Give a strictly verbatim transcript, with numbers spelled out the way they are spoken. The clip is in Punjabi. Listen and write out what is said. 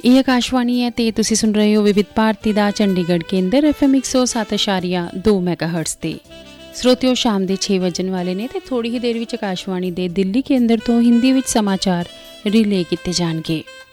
ਇਹ ਆਕਾਸ਼ਵਾਣੀ ਹੈ ਅਤੇ ਤੁਸੀਂ ਸੁਣ ਰਹੇ ਹੋ ਵਿਵਿਧ ਭਾਰਤੀ ਦਾ ਚੰਡੀਗੜ੍ਹ ਕੇਂਦਰ ਐਫ ਐਮ ਇੱਕ ਸੌ ਸੱਤ ਅਸ਼ਾਰੀਆ ਦੋ ਮੈਗਾ ਹਰਟਸ 'ਤੇ। ਸਰੋਤਿਓ, ਸ਼ਾਮ ਦੇ ਛੇ ਵੱਜਣ ਵਾਲੇ ਨੇ ਅਤੇ ਥੋੜ੍ਹੀ ਹੀ ਦੇਰ ਵਿੱਚ ਆਕਾਸ਼ਵਾਣੀ ਦੇ ਦਿੱਲੀ ਕੇਂਦਰ ਤੋਂ ਹਿੰਦੀ ਵਿੱਚ ਸਮਾਚਾਰ ਰਿਲੇ ਕੀਤੇ ਜਾਣਗੇ।